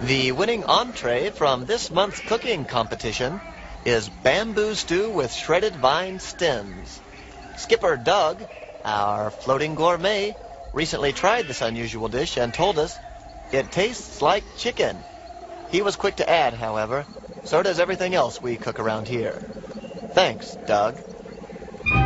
The winning entree from this month's cooking competition is bamboo stew with shredded vine stems. Skipper Doug, our floating gourmet, recently tried this unusual dish and told us it tastes like chicken. He was quick to add, however, so does everything else we cook around here. Thanks, Doug.